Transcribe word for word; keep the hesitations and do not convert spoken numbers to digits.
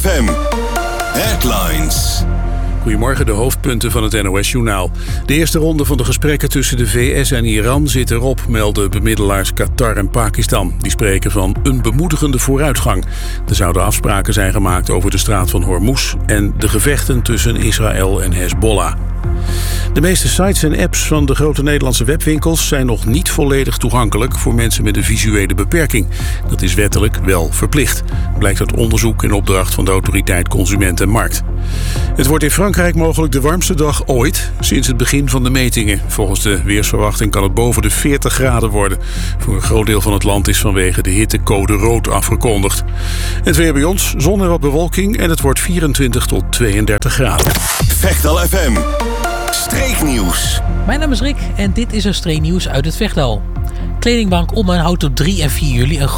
M. Headlines. Goedemorgen, de hoofdpunten van het N O S-journaal. De eerste ronde van de gesprekken tussen de V S en Iran zit erop, melden bemiddelaars Qatar en Pakistan. Die spreken van een bemoedigende vooruitgang. Er zouden afspraken zijn gemaakt over de straat van Hormuz en de gevechten tussen Israël en Hezbollah. De meeste sites en apps van de grote Nederlandse webwinkels zijn nog niet volledig toegankelijk voor mensen met een visuele beperking. Dat is wettelijk wel verplicht, blijkt uit onderzoek in opdracht van de Autoriteit Consument en Markt. Het wordt in Frankrijk mogelijk de warmste dag ooit sinds het begin van de metingen. Volgens de weersverwachting kan het boven de veertig graden worden. Voor een groot deel van het land is vanwege de hitte code rood afgekondigd. Het weer bij ons, zon en wat bewolking en het wordt vierentwintig tot tweeëndertig graden. Vechtal F M. Streeknieuws. Mijn naam is Rick en dit is een streeknieuws uit het Vechtal. Kledingbank Ommen houdt op drie en vier juli een